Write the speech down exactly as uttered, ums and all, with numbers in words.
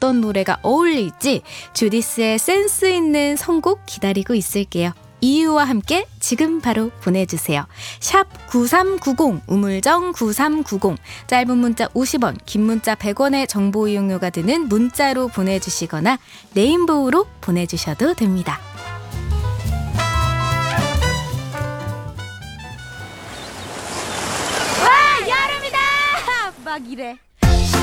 어떤 노래가 어울릴지 주디스의 센스 있는 선곡 기다리고 있을게요. 이유와 함께 지금 바로 보내주세요. 샵 구삼구공, 우물정 구삼구공, 짧은 문자 오십 원, 긴 문자 백 원의 정보 이용료가 드는 문자로 보내주시거나 레인보우로 보내주셔도 됩니다. 와, 여름이다! 막 이래.